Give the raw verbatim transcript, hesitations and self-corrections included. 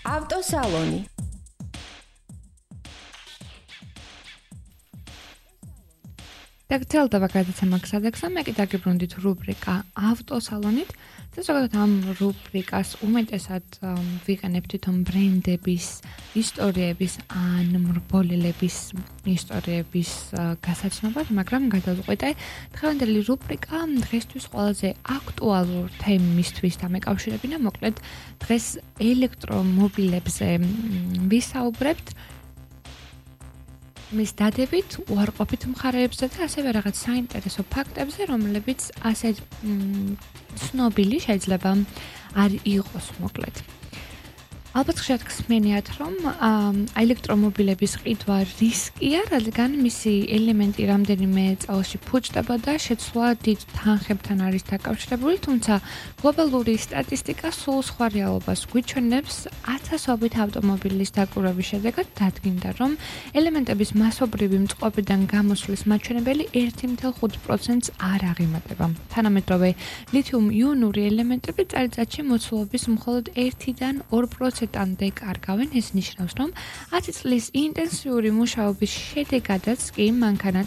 ავტოსალონი. დაგრძელდება გადაცემა გზადაგზა, მე კი დაგიბრუნდით რუბრიკა ავტოსალონით. და ზოგადად ამ რუბრიკას უმეტესად ვიყენებ თვითონ ბრენდების ისტორიების ან მრბოლელების ისტორიების გასაცნობად, მაგრამ გადავყვეტე დღევანდელი რუბრიკა დღესთვის ყველაზე აქტუალურ თემისთვის დამეკავშირებინა. მოკლედ დღეს ელექტრომობილებზე ვისაუბრებთ. მის დადებით, უარყოფით მხარეებზე და ასევე რაღაც საინტერესო ფაქტებზე, რომლებიც ასე ცნობილი შეიძლება არ იყოს მოკლედ. ალბათ ხშირად გსმენიათ, რომ ელექტრომობილების ყიდვა რისკია, რადგან მისი ელემენტი რამდენიმე წელში ფუჭდება და შეცვლა დიდ თანხებთან არის დაკავშირებული, თუმცა გლობალური სტატისტიკა სულ სხვა რეალობას გვიჩვენებს. ათასობით ავტომობილის დაკვირვების შედეგად დადგინდა, რომ ელემენტების მასობრივი მწყობიდან გამოსვლის მაჩვენებელი ერთი მცდე ხუთი პროცენტს არ აღემატება. თანამედროვე ლითიუმ-იონური ელემენტები წელიწადში მოცულობის მხოლოდ ერთიდან ორ პროცენტამდე კარგავენ. ეს ნიშნავს, რომ ათი წლის ინტენსიური მუშაობის შედეგადაც კი მანქანა